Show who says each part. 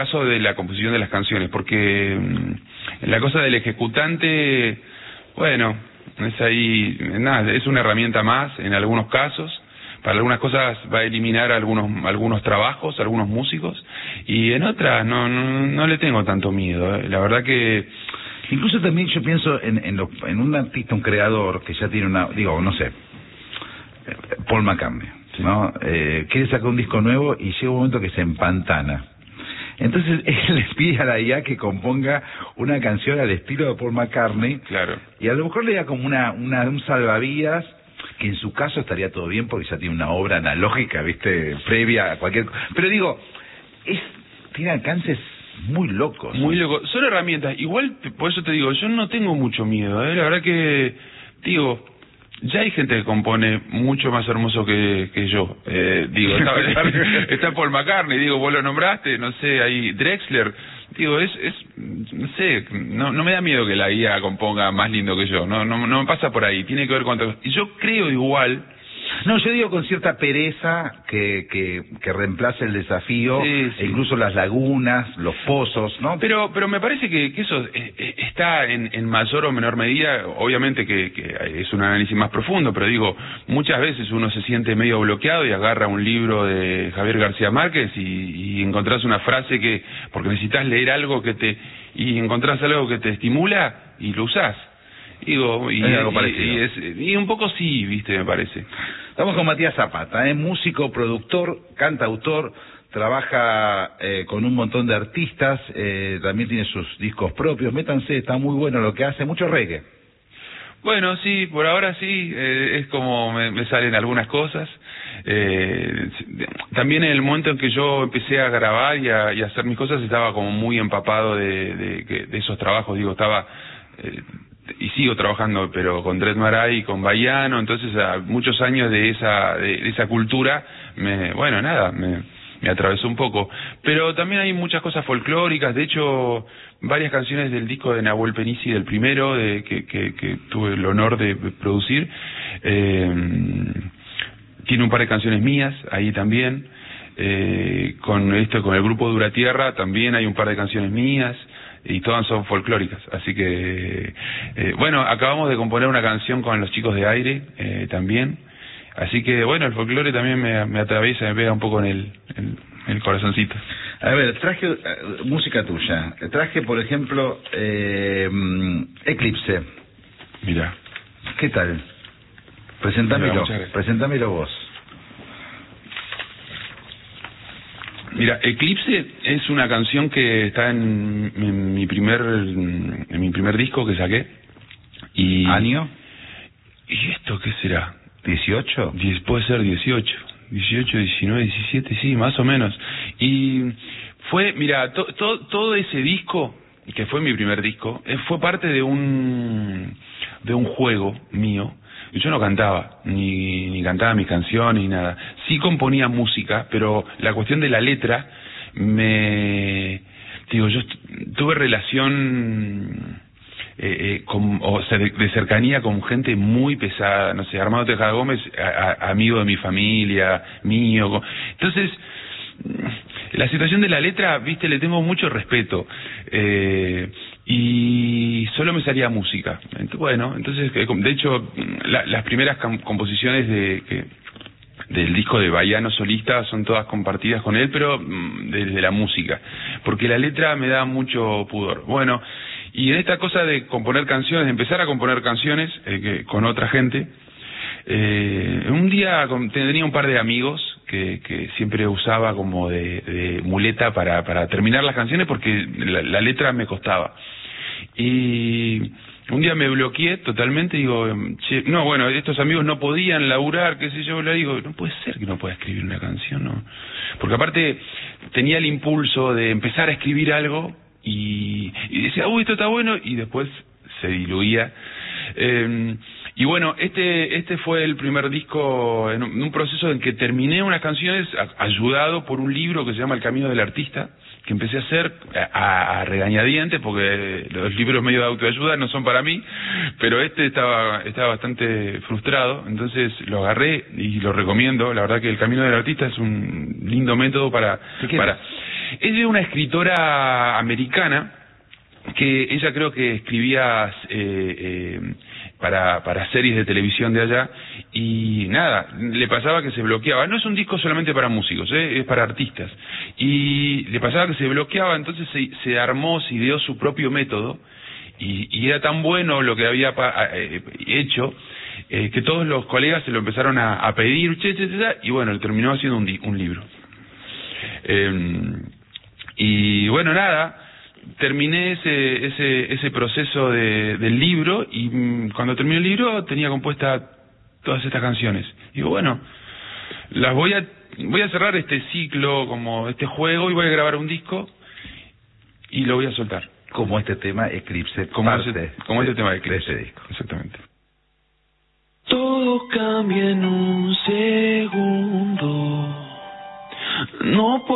Speaker 1: caso de la composición de las canciones, porque la cosa del ejecutante, bueno, es ahí, nada, es una herramienta más en algunos casos. Para algunas cosas va a eliminar algunos trabajos, algunos músicos, y en otras no le tengo tanto miedo. La verdad que
Speaker 2: incluso también yo pienso en un artista, un creador que ya tiene no sé, Paul McCartney, ¿no? Quiere sacar un disco nuevo y llega un momento que se empantana. Entonces él les pide a la IA que componga una canción al estilo de Paul McCartney.
Speaker 1: Claro.
Speaker 2: Y a lo mejor le da como un salvavidas, que en su caso estaría todo bien porque ya tiene una obra analógica, ¿viste? Previa a cualquier... Pero digo, tiene alcances muy locos.
Speaker 1: Muy locos. Son herramientas. Igual, por eso te digo, yo no tengo mucho miedo, ¿eh? La verdad que, digo, ya hay gente que compone mucho más hermoso que yo. Digo, está Paul McCartney, digo, vos lo nombraste, no sé, ahí Drexler. Digo, no sé, no me da miedo que la IA componga más lindo que yo, no me pasa por ahí, tiene que ver con otra cosa. Y yo creo igual...
Speaker 2: No, yo digo con cierta pereza que reemplace el desafío,
Speaker 1: sí.
Speaker 2: E incluso las lagunas, los pozos, ¿no?
Speaker 1: Pero me parece que eso está en mayor o menor medida, obviamente que es un análisis más profundo, pero digo, muchas veces uno se siente medio bloqueado y agarra un libro de Javier García Márquez y encontrás una frase porque necesitas leer algo y encontrás algo que te estimula y lo usás. Digo, y un poco sí, viste, me parece.
Speaker 2: Estamos con Matías Zapata, músico, productor, cantautor, trabaja con un montón de artistas, también tiene sus discos propios. Métanse, está muy bueno lo que hace, mucho reggae.
Speaker 1: Bueno, sí, por ahora sí, es como me salen algunas cosas. También en el momento en que yo empecé a grabar y a hacer mis cosas, estaba como muy empapado de esos trabajos, digo, estaba... y sigo trabajando, pero con Dred Maray y con Baiano, entonces a muchos años de esa cultura, me atravesó un poco. Pero también hay muchas cosas folclóricas, de hecho, varias canciones del disco de Nahuel Penisi, del primero, que tuve el honor de producir, tiene un par de canciones mías, ahí también, con el grupo Dura Tierra, también hay un par de canciones mías, y todas son folclóricas, así que acabamos de componer una canción con los chicos de Aire también, así que el folclore también me atraviesa, me pega un poco en el corazoncito.
Speaker 2: A ver, traje música tuya, traje por ejemplo Eclipse.
Speaker 1: Mira,
Speaker 2: ¿qué tal? Presentámelo vos.
Speaker 1: Mira, Eclipse es una canción que está en mi primer disco que saqué. Y
Speaker 2: ¿Año?
Speaker 1: ¿Y esto qué será?
Speaker 2: ¿18?
Speaker 1: Puede ser 18, 19, 17, sí, más o menos. Y fue, mira, todo ese disco, que fue mi primer disco, fue parte de un juego mío. Yo no cantaba, ni cantaba mis canciones, ni nada. Sí componía música, pero la cuestión de la letra, yo tuve relación, de cercanía con gente muy pesada, no sé, Armando Tejada Gómez, amigo de mi familia, mío. Entonces, la situación de la letra, viste, le tengo mucho respeto. Y solo me salía música. Entonces, de hecho, las primeras composiciones del disco de Baiano solista son todas compartidas con él, pero desde la música, porque la letra me da mucho pudor. Y en esta cosa de componer canciones, de empezar a componer canciones con otra gente, un día tenía un par de amigos que siempre usaba como de muleta para terminar las canciones, porque la letra me costaba. Y un día me bloqueé totalmente, digo, estos amigos no podían laburar, qué sé yo, le digo, no puede ser que no pueda escribir una canción, ¿no? Porque aparte tenía el impulso de empezar a escribir algo y decía, esto está bueno, y después se diluía. Y este fue el primer disco en un proceso en que terminé unas canciones ayudado por un libro que se llama El Camino del Artista, que empecé a hacer a regañadientes, porque los libros medio de autoayuda no son para mí, pero estaba bastante frustrado, entonces lo agarré y lo recomiendo. La verdad que El Camino del Artista es un lindo método para Es de una escritora americana que ella creo que escribía para series de televisión de allá, y nada, le pasaba que se bloqueaba. No es un disco solamente para músicos, es para artistas, y le pasaba que se bloqueaba. Entonces se armó, se ideó su propio método, y era tan bueno lo que había hecho, que todos los colegas se lo empezaron a pedir, y bueno, terminó haciendo un libro. Y bueno, nada, terminé ese proceso del libro, y cuando terminé el libro tenía compuesta todas estas canciones. Digo, bueno, las voy a cerrar este ciclo, como este juego, y voy a grabar un disco y lo voy a soltar.
Speaker 2: Como este tema Eclipse,
Speaker 1: como este tema Eclipse,
Speaker 2: ese disco.
Speaker 1: Exactamente.
Speaker 3: Todo cambia en un segundo. No